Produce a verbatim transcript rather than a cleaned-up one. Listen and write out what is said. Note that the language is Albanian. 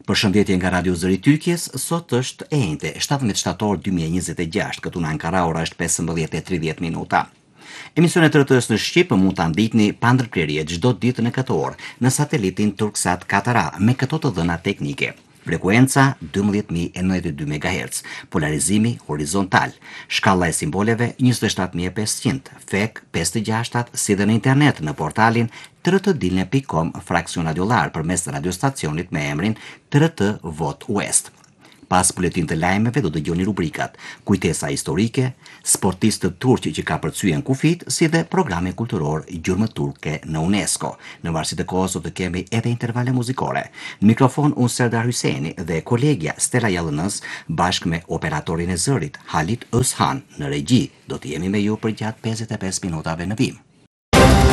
Përshëndetje nga Radio Zëri Tyrkjes, sot është e njëjtë, shtatëmbëdhjetë shtator dy mijë e njëzet e gjashtë, këtu në Ankara ora është pesëmbëdhjetë e tridhjetë minuta. Emisionet të rëtës në Shqip mund të ndihni pa ndërprerje çdo ditë në këtë orë në satelitin Turksat katër A me këto të dhëna teknike. Frekuenca dymbëdhjetë mijë e nëntëdhjetë e dy megahertz, polarizimi horizontal, shkalla e simboleve njëzet e shtatë mijë e pesëqind, fek pesëdhjetë e gjashtë, si dhe në internet në portalin t r t dilne pikë com fraksion radiolar përmes radiostacionit me emrin T R T Vot West. Pas buletin të lajmeve do dëgjoni rubrikat Kujtesa historike, sportistët turqë që ka përcyen kufit, si dhe programe kulturor gjurmë turke në UNESCO. Në varësi të kohës do të kemi edhe intervale muzikore. Në mikrofon unë Serdar Hyseni dhe kolegja Stella Jallënës bashkë me operatorin e zërit Halit Özhan në regji. Do të jemi me ju për gjatë pesëdhjetë e pesë minutave në vim.